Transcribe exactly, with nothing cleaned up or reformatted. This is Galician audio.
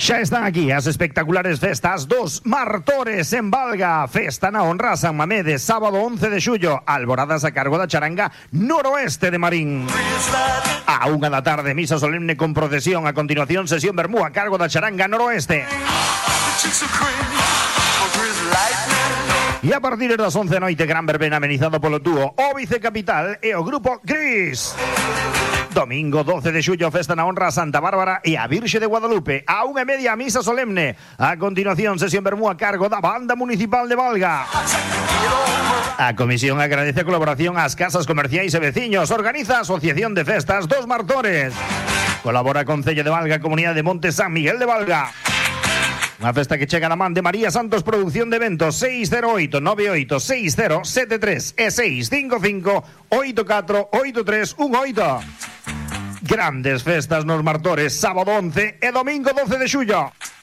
Xa están aquí as espectaculares festas dos Martores en Valga. Festa na honra a San Mamede, sábado once de xullo. Alboradas a cargo da charanga Noroeste de Marín. A unha da tarde, misa solemne con procesión. A continuación, sesión vermú a cargo da charanga Noroeste. E a partir das once da noite, gran verbena amenizado polo dúo O Vicecapital e o grupo Gris. Domingo doce de xullo, festa na honra a Santa Bárbara e a Virxe de Guadalupe. A unha e media, misa solemne. A continuación, sesión vermú a cargo da Banda Municipal de Valga. A comisión agradece a colaboración ás casas comerciais e veciños. Organiza a Asociación de Festas dos Martores. Colabora Concello de Valga, Comunidade de Monte San Miguel de Valga. Unha festa que chega na man de María Santos Producción de Eventos. Seis cero oito nove oito seis cero sete tres e seis cinco cinco oito catro oito tres un oito. Grandes festas nos Martores, sábado once e domingo doce de xullo.